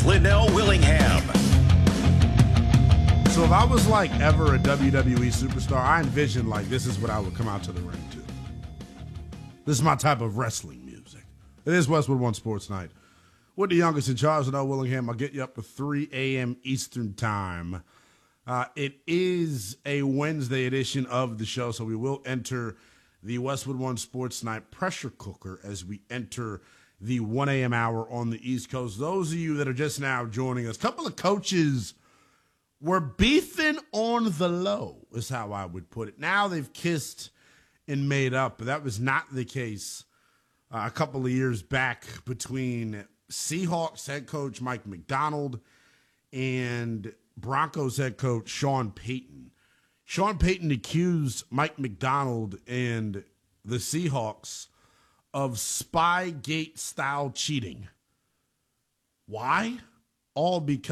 Linnell Willingham. So if I was like ever a WWE superstar, I envisioned like this is what I would come out to the ring to. This is my type of wrestling music. It is Westwood One Sports Night. With the youngest in charge, Linnell Willingham. I'll get you up to 3 a.m. Eastern Time. It is a Wednesday edition of the show, so we will enter the Westwood One Sports Night pressure cooker as we enter the 1 a.m. hour on the East Coast. Those of you that are just now joining us, a couple of coaches were beefing on the low, is how I would put it. Now they've kissed and made up, but that was not the case a couple of years back between Seahawks head coach Mike Macdonald and Broncos head coach Sean Payton. Sean Payton accused Mike Macdonald and the Seahawks of Spygate-style cheating. Why? All because